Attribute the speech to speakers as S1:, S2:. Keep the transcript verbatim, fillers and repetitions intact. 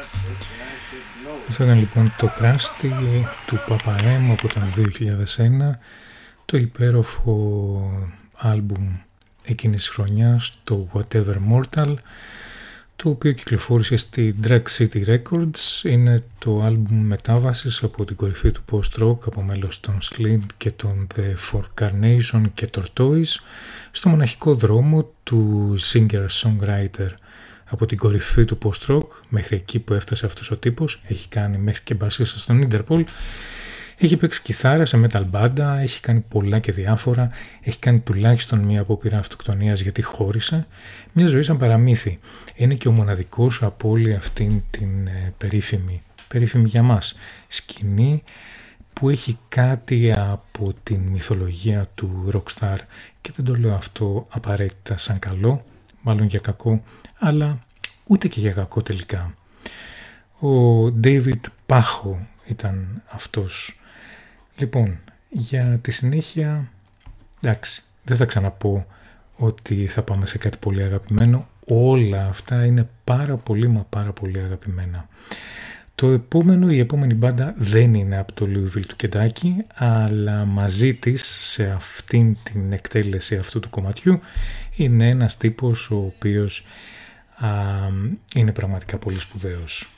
S1: Αυτό ήταν λοιπόν το Krusty του Παπαέμ από το δύο χιλιάδες ένα, το υπέροχο άλμπουμ εκείνης της χρονιάς, το Whatever Mortal, το οποίο κυκλοφόρησε στη Drag City Records. Είναι το άλμπουμ μετάβασης από την κορυφή του post-rock, από μέλος των Slint και των The Four Carnation και Tortoise, στο μοναχικό δρόμο του singer-songwriter. Από την κορυφή του post-rock μέχρι εκεί που έφτασε αυτός ο τύπος, έχει κάνει μέχρι και μπασίστα στον Interpol, έχει παίξει κιθάρα σε metal μπάντα, έχει κάνει πολλά και διάφορα, έχει κάνει τουλάχιστον μία απόπειρα αυτοκτονίας γιατί χώρισε, μια ζωή σαν παραμύθι. Είναι και ο μοναδικός από όλη αυτήν την ε, περίφημη, περίφημη για μας σκηνή που έχει κάτι από την μυθολογία του rockstar, και δεν το λέω αυτό απαραίτητα σαν καλό, μάλλον για κακό, αλλά ούτε και για κακό τελικά. Ο David Pajo ήταν αυτός. Λοιπόν, για τη συνέχεια, εντάξει, δεν θα ξαναπώ ότι θα πάμε σε κάτι πολύ αγαπημένο. Όλα αυτά είναι πάρα πολύ μα πάρα πολύ αγαπημένα. Το επόμενο, η επόμενη μπάντα δεν είναι από το Louisville του Κεντάκι, αλλά μαζί της σε αυτήν την εκτέλεση αυτού του κομματιού είναι ένας τύπος ο οποίος α, είναι πραγματικά πολύ σπουδαίος.